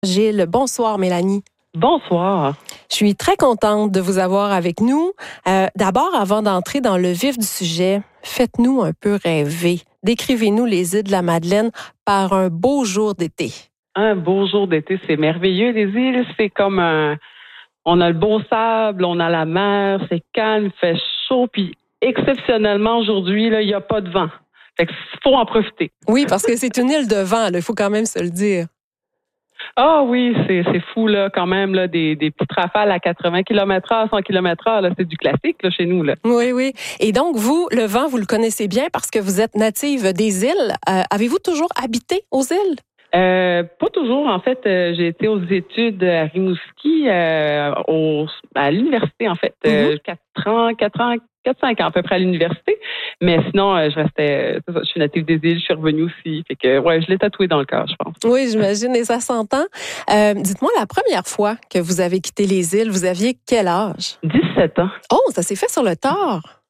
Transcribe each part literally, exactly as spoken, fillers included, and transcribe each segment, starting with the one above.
Gilles, bonsoir Mélanie. Bonsoir. Je suis très contente de vous avoir avec nous. Euh, d'abord, avant d'entrer dans le vif du sujet, faites-nous un peu rêver. Décrivez-nous les îles de la Madeleine par un beau jour d'été. Un beau jour d'été, c'est merveilleux. Les îles, c'est comme un... On a le beau sable, on a la mer, c'est calme, il fait chaud, puis exceptionnellement aujourd'hui, il n'y a pas de vent. Fait qu'il faut en profiter. Oui, parce que c'est une île de vent, il faut quand même se le dire. Ah oui, c'est, c'est fou, là, quand même, là, des, des petites rafales à quatre-vingts kilomètres heure, cent kilomètres heure, là, c'est du classique, là, chez nous, là. Oui, oui. Et donc, vous, le vent, vous le connaissez bien parce que vous êtes native des îles. Euh, avez-vous toujours habité aux îles? Euh, pas toujours. En fait, euh, j'ai été aux études à Rimouski, euh, au, à l'université, en fait, euh, quatre ans, quatre ans, quatre cinq ans à peu près à l'université. Mais sinon, euh, je restais, euh, je suis native des îles, je suis revenue aussi. Fait que, ouais, je l'ai tatoué dans le corps, je pense. Oui, j'imagine, et ça s'entend. Euh, dites-moi, la première fois que vous avez quitté les îles, vous aviez quel âge? dix-sept ans. Oh, ça s'est fait sur le tard.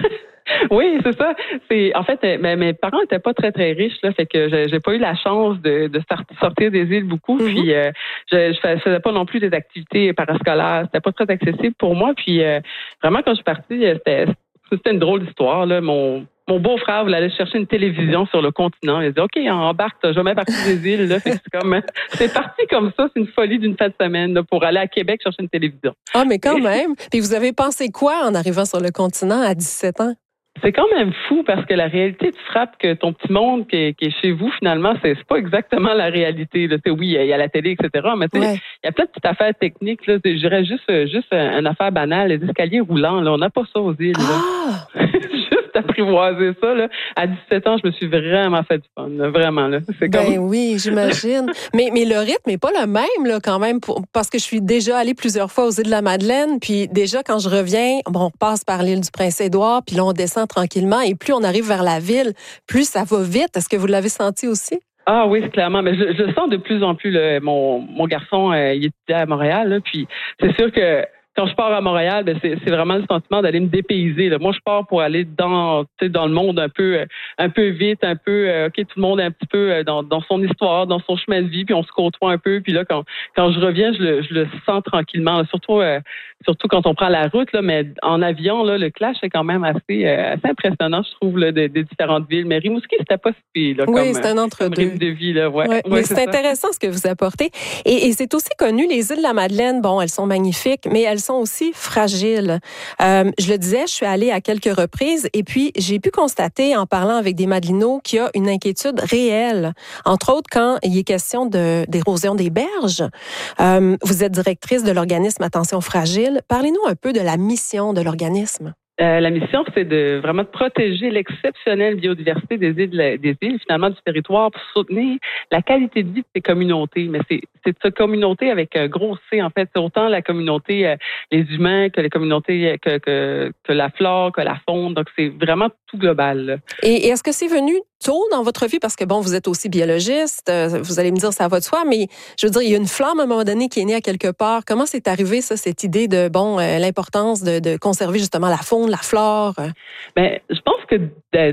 Oui, c'est ça. C'est en fait, ben, mes parents étaient pas très très riches là, fait que j'ai, j'ai pas eu la chance de, de sortir des îles beaucoup. Mm-hmm. Puis euh, je, je faisais pas non plus des activités parascolaires. C'était pas très accessible pour moi. Puis euh, vraiment, quand je suis partie, c'était c'était une drôle d'histoire là. Mon Mon beau-frère voulait aller chercher une télévision sur le continent. Il a dit, OK, embarque, t'as jamais parti des îles. Là. Fait que c'est comme, c'est parti comme ça, c'est une folie d'une fin de semaine là, pour aller à Québec chercher une télévision. Ah, mais quand même. Puis vous avez pensé quoi en arrivant sur le continent à dix-sept ans? C'est quand même fou parce que la réalité te frappe que ton petit monde qui est, qui est chez vous, finalement, c'est, c'est pas exactement la réalité. Là. Oui, il y a la télé, et cetera. Mais ouais. Il y a plein de petites affaires techniques. Là. Je dirais juste, juste une affaire banale, les escaliers roulants. Là. On n'a pas ça aux îles. Ah! Juste apprivoiser ça. Là. À dix-sept ans, je me suis vraiment fait du fun. Là. Vraiment. Là. C'est comme... Ben oui, j'imagine. mais, mais le rythme n'est pas le même là, quand même, pour, parce que je suis déjà allée plusieurs fois aux îles de la Madeleine. Puis déjà, quand je reviens, bon, on passe par l'île du Prince-Édouard, puis là, on descend tranquillement. Et plus on arrive vers la ville, plus ça va vite. Est-ce que vous l'avez senti aussi? Ah oui, clairement. Mais je, je le sens de plus en plus. Là. Mon, mon garçon, euh, il étudiait à Montréal. Là, puis c'est sûr que quand je pars à Montréal, ben c'est, c'est vraiment le sentiment d'aller me dépayser. Là. Moi, je pars pour aller dans, tu sais, dans le monde un peu, un peu vite, un peu, euh, ok, tout le monde est un petit peu dans, dans son histoire, dans son chemin de vie, puis on se côtoie un peu. Puis là, quand, quand je reviens, je le, je le sens tranquillement. Là. Surtout, euh, surtout quand on prend la route, là, mais en avion, là, le clash est quand même assez, euh, assez impressionnant, je trouve, là, des, des différentes villes. Mais Rimouski, c'était pas si pire, là, oui, comme, c'est un entre-deux. rythme de vie, là. Ouais. Ouais, ouais, mais c'est, c'est intéressant ce que vous apportez. Et, et c'est aussi connu, les îles de la Madeleine, bon, elles sont magnifiques, mais elles sont aussi fragiles. Euh, je le disais, je suis allée à quelques reprises et puis j'ai pu constater en parlant avec des Madelinots qu'il y a une inquiétude réelle. Entre autres, quand il est question de, d'érosion des berges. Euh, vous êtes directrice de l'organisme Attention Fragile. Parlez-nous un peu de la mission de l'organisme. Euh, la mission, c'est de vraiment de protéger l'exceptionnelle biodiversité des îles, des îles, finalement, du territoire pour soutenir la qualité de vie de ces communautés. Mais c'est, c'est cette communauté avec un gros C, en fait. C'est autant la communauté, euh, les humains, que les communautés, que, que, que la flore, que la faune. Donc, c'est vraiment tout global. Là. Et, et est-ce que c'est venu tôt dans votre vie? Parce que, bon, vous êtes aussi biologiste. Euh, vous allez me dire, ça va de soi. Mais, je veux dire, il y a une flamme à un moment donné qui est née à quelque part. Comment c'est arrivé, ça, cette idée de, bon, euh, l'importance de, de conserver justement la faune, la flore? Ben, je pense que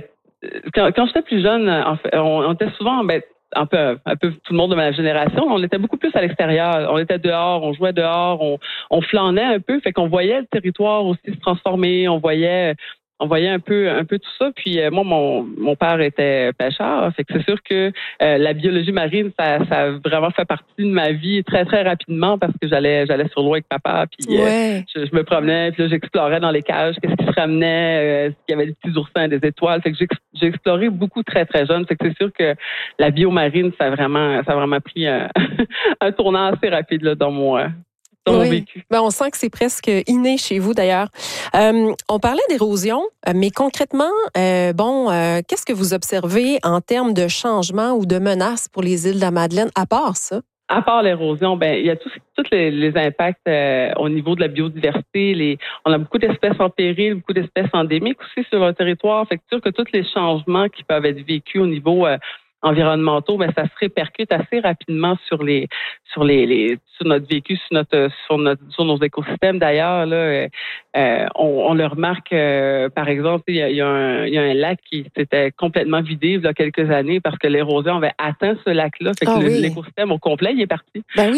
quand, quand j'étais plus jeune, en fait, on, on était souvent, ben, un peu, un peu tout le monde de ma génération, on était beaucoup plus à l'extérieur. On était dehors, on jouait dehors, on, on flânait un peu, fait qu'on voyait le territoire aussi se transformer, on voyait... On voyait un peu, un peu tout ça. Puis euh, moi, mon, mon père était pêcheur, fait que c'est sûr que euh, la biologie marine, ça, ça a vraiment fait partie de ma vie très très rapidement parce que j'allais, j'allais sur l'eau avec papa, puis ouais. euh, je, je me promenais, puis là j'explorais dans les cages, qu'est-ce qui se ramenait, euh, s'il y avait des petits oursins, des étoiles. Fait que j'ai, j'ai exploré beaucoup très très jeune. Fait que c'est sûr que la biomarine, ça a vraiment, ça a vraiment pris un, un tournant assez rapide là dans mon. Euh, Oui. Ben, on sent que c'est presque inné chez vous, d'ailleurs. Euh, on parlait d'érosion, mais concrètement, euh, bon, euh, qu'est-ce que vous observez en termes de changement ou de menaces pour les îles de la Madeleine, à part ça? À part l'érosion, ben il y a tous tous les, les impacts euh, au niveau de la biodiversité. Les, on a beaucoup d'espèces en péril, beaucoup d'espèces endémiques aussi sur le territoire. Fait que c'est sûr que tous les changements qui peuvent être vécus au niveau euh, environnementaux, mais ça se répercute assez rapidement sur les sur les, les sur notre vécu, sur notre sur notre sur nos écosystèmes. D'ailleurs, là, euh, on, on le remarque. Euh, par exemple, il y a, il y a un il y a un lac qui s'était complètement vidé il y a quelques années parce que l'érosion avait atteint ce lac-là. Fait que Ah, le, oui. l'écosystème au complet il est parti. Ben oui.